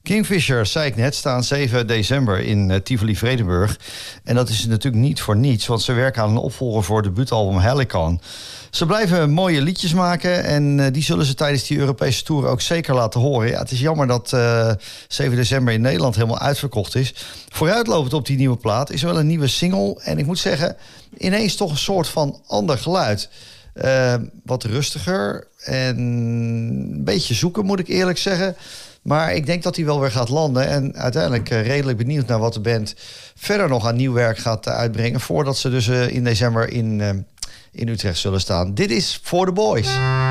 Kingfisher, zei ik net, staan 7 december in Tivoli-Vredenburg. En dat is natuurlijk niet voor niets, want ze werken aan een opvolger voor het debuutalbum Helicon. Ze blijven mooie liedjes maken en die zullen ze tijdens die Europese tour ook zeker laten horen. Ja, het is jammer dat 7 december in Nederland helemaal uitverkocht is. Vooruitlopend op die nieuwe plaat is wel een nieuwe single. En ik moet zeggen, ineens toch een soort van ander geluid. Wat rustiger en een beetje zoeken, moet ik eerlijk zeggen. Maar ik denk dat hij wel weer gaat landen. En uiteindelijk redelijk benieuwd naar wat de band verder nog aan nieuw werk gaat uitbrengen. Voordat ze dus in december in Utrecht zullen staan. Dit is For The Boys.